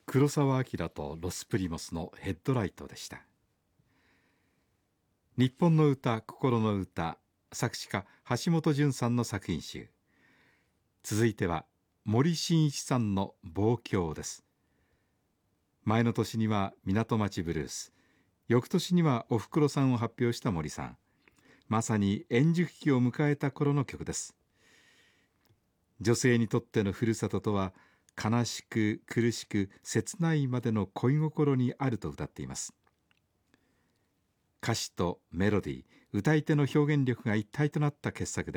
黒澤明とロスプリモスのヘッドライトでした。日本の歌、心の歌、作詞家橋本淳さんの作品集。続いては森進一さんの望郷です。前の年には港町ブルース、翌年にはおふくろさんを発表した森さん。まさに円熟期を迎えた頃の曲です。女性にとってのふるさととは、悲しく苦しく切ないまでの恋心にあると歌っています。歌詞とメロディー、歌い手の表現力が一体となった傑作です。